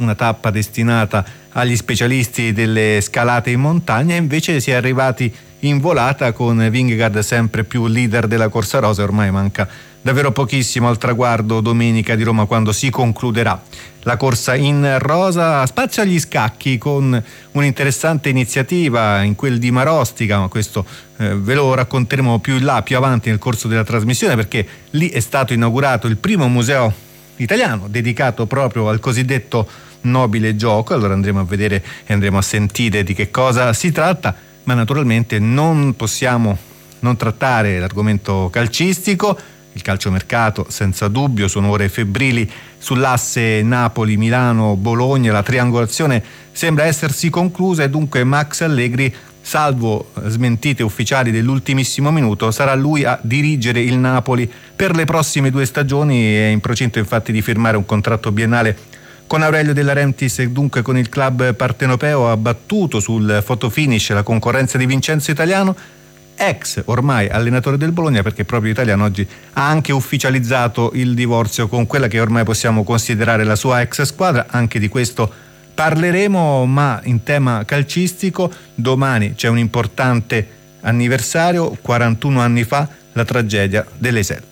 una tappa destinata agli specialisti delle scalate in montagna, e invece si è arrivati in volata con Vingegaard sempre più leader della corsa rosa. Ormai manca davvero pochissimo al traguardo domenica di Roma, quando si concluderà la corsa in rosa. Spazio agli scacchi con un'interessante iniziativa in quel di Marostica, ma questo ve lo racconteremo più in là, più avanti nel corso della trasmissione, perché lì è stato inaugurato il primo museo italiano dedicato proprio al cosiddetto nobile gioco. Allora andremo a vedere e andremo a sentire di che cosa si tratta, ma naturalmente non possiamo non trattare l'argomento calcistico. Il calciomercato senza dubbio, sono ore febbrili sull'asse Napoli-Milano-Bologna, la triangolazione sembra essersi conclusa e dunque Max Allegri, salvo smentite ufficiali dell'ultimissimo minuto, sarà lui a dirigere il Napoli per le prossime 2 stagioni. È in procinto infatti di firmare un contratto biennale con Aurelio De Laurentiis e dunque con il club partenopeo. Ha battuto sul fotofinish la concorrenza di Vincenzo Italiano, ex ormai allenatore del Bologna, perché proprio Italiano oggi ha anche ufficializzato il divorzio con quella che ormai possiamo considerare la sua ex squadra. Anche di questo parleremo, ma in tema calcistico domani c'è un importante anniversario: 41 anni fa la tragedia dell'Esercito.